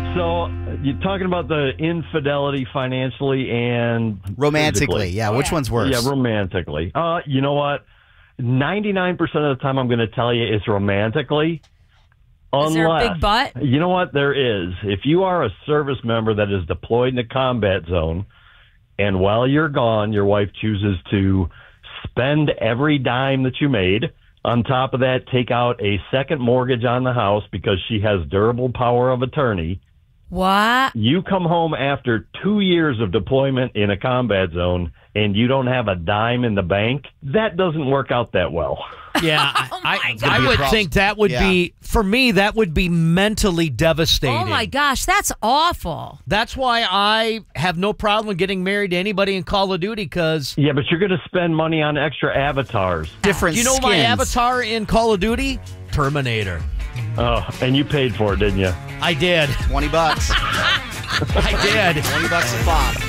So you're talking about the infidelity financially and romantically. physically. Yeah, which one's worse? Yeah, romantically. You know what? 99% of the time I'm going to tell you it's romantically. Is there a big butt? You know what? There is. If you are a service member that is deployed in a combat zone, and while you're gone, your wife chooses to spend every dime that you made. On top of that, take out a second mortgage on the house because she has durable power of attorney. What? You come home after 2 years of deployment in a combat zone and you don't have a dime in the bank. That doesn't work out that well. Yeah, I would think that would be, for me, that would be mentally devastating. Oh, my gosh, that's awful. That's why I have no problem getting married to anybody in Call of Duty because... Yeah, but you're going to spend money on extra avatars. Different You know skins. my avatar in Call of Duty? Terminator. Oh, and you paid for it, didn't you? I did. $20. I did. $20 a pop.